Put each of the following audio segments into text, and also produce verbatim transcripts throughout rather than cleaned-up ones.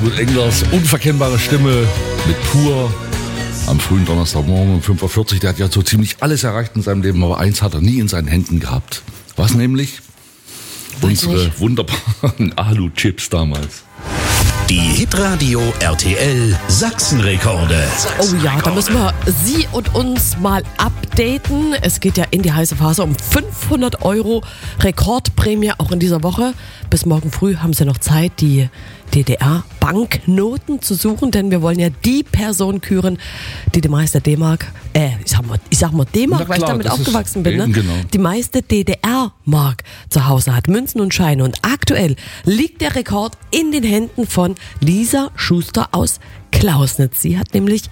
Hartmut Englers unverkennbare Stimme mit Pur am frühen Donnerstagmorgen um fünf Uhr vierzig. Der hat ja so ziemlich alles erreicht in seinem Leben, aber eins hat er nie in seinen Händen gehabt. Was nämlich? Weiß Unsere nicht. wunderbaren Alu-Chips damals. Die Hitradio R T L Sachsenrekorde. Oh ja, da müssen wir Sie und uns mal updaten. Es geht ja in die heiße Phase um fünfhundert Euro Rekordprämie auch in dieser Woche. Bis morgen früh haben Sie noch Zeit, die D D R-Banknoten zu suchen, denn wir wollen ja die Person küren, die die meiste D-Mark, äh, ich sag mal, ich sag mal D-Mark, Na weil ich klar, damit das ist aufgewachsen bin, ne? eben genau. Die meiste D D R-Mark zu Hause hat, Münzen und Scheine. Und aktuell liegt der Rekord in den Händen von Lisa Schuster aus Klausnitz. Sie hat nämlich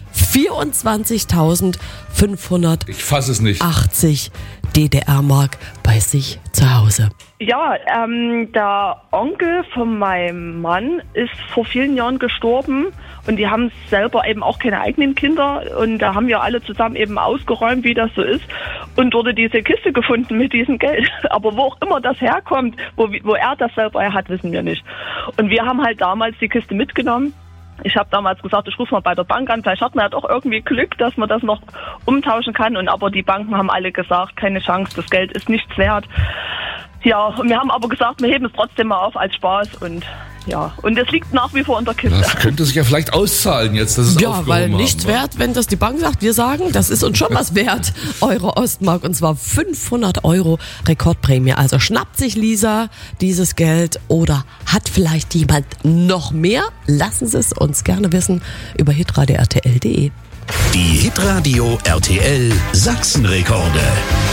vierundzwanzigtausendfünfhundertachtzig Ich fasse es nicht. D D R-Mark bei sich zu Hause. Ja, ähm, der Onkel von meinem Mann ist vor vielen Jahren gestorben und die haben selber eben auch keine eigenen Kinder und da haben wir alle zusammen eben ausgeräumt, wie das so ist und wurde diese Kiste gefunden mit diesem Geld. Aber wo auch immer das herkommt, wo, wo er das selber hat, wissen wir nicht. Und wir haben halt damals die Kiste mitgenommen. Ich habe damals gesagt, ich rufe mal bei der Bank an, vielleicht hat man ja doch irgendwie Glück, dass man das noch umtauschen kann. Und aber die Banken haben alle gesagt, keine Chance, das Geld ist nichts wert. Ja, und wir haben aber gesagt, wir heben es trotzdem mal auf als Spaß und ja, und es liegt nach wie vor in der Kiste. Das könnte sich ja vielleicht auszahlen jetzt, dass es Ja, aufgehoben weil haben, nichts wa? wert, wenn das die Bank sagt. Wir sagen, das ist uns schon was wert, Euro Ostmark. Und zwar fünfhundert Euro Rekordprämie. Also schnappt sich Lisa dieses Geld oder hat vielleicht jemand noch mehr? Lassen Sie es uns gerne wissen über hitradio R T L punkt de. Die Hitradio R T L Sachsenrekorde.